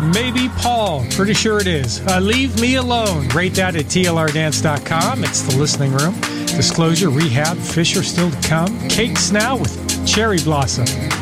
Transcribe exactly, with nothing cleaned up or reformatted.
Maybe Paul. Pretty sure it is. Uh, Leave Me Alone. Rate that at T L R dance dot com. It's the listening room. Disclosure, Rehab, Fisher still to come. Cakes now with Cherry Blossom.